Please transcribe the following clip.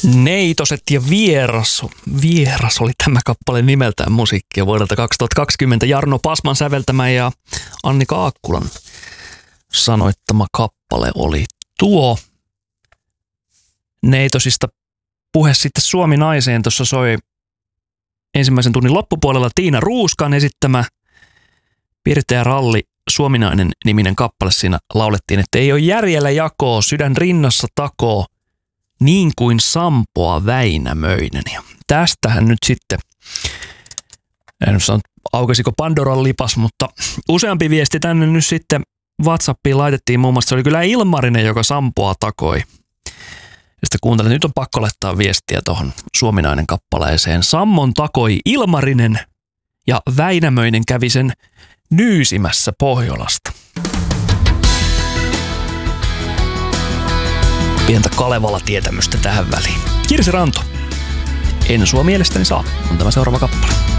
Neitoset ja vieras oli tämä kappale nimeltään, musiikkia vuodelta 2020. Jarno Pasman säveltämä ja Annika Aakkulan sanoittama kappale oli tuo. Neitosista puhe sitten Suomi-naiseen. Tuossa soi ensimmäisen tunnin loppupuolella Tiina Ruuskan esittämä Pirteä Ralli Suominainen niminen kappale. Siinä laulettiin, että ei ole järjellä jakoa, sydän rinnassa takoo, niin kuin Sampoa Väinämöinen. Ja tästähän nyt sitten, en sano aukesiko Pandoran lipas, mutta useampi viesti tänne nyt sitten WhatsAppiin laitettiin. Muun muassa se oli kyllä Ilmarinen, joka Sampoa takoi. Ja sitten kuuntelin, nyt on pakko laittaa viestiä tuohon Suominainen kappaleeseen. Sammon takoi Ilmarinen ja Väinämöinen kävi sen nyysimässä Pohjolasta. Pientä Kalevala-tietämystä tähän väliin. Kirsi Ranto. En sua mielestäni saa, on tämä seuraava kappale.